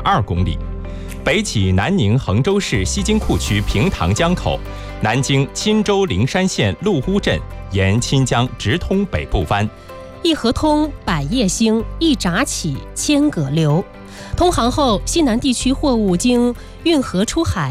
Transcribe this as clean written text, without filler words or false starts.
2公里。北起南宁衡州市西京库区平塘江口，南经钦州灵山县鹿屋镇，沿钦江直通北部湾。 一河通百业兴，一闸起千舸流。通航后，西南地区货物经运河出海，